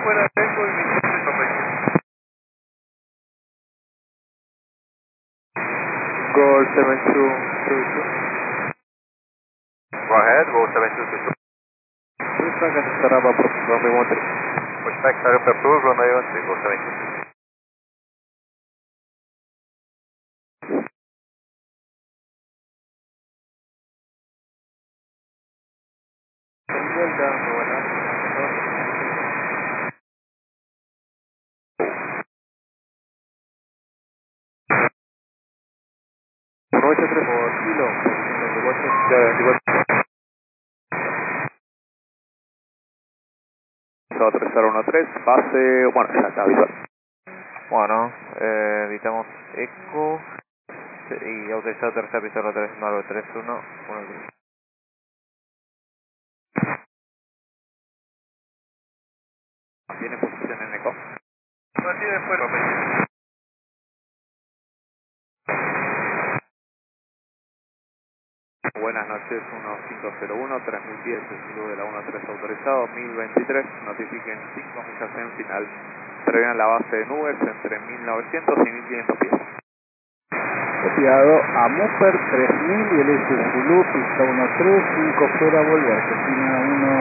fuera de eco y mi coche correcto. Goal 7222. Go ahead, go 7222. Please track and start up runway 13. Pushback startup approved, runway 13, go 7222. Delta, muy buenas. 183 por kilo, 24, ya 24. Vamos a aterrizar 13, base, bueno, ya está visual. Bueno, editamos eco y autorizado tercera pista 3931. ¿Tiene posición en eco? Mantiene después, correcto. Buenas noches, 1501, 3010, saludo de la 13 autorizado, 1023, notifiquen 5 millas en final. Prevean la base de nubes entre 1900 y 1500 pies. Copiado a Mupper 3000 y el S Zulu, pista 13, 5 fuera, vuelve a Argentina 1.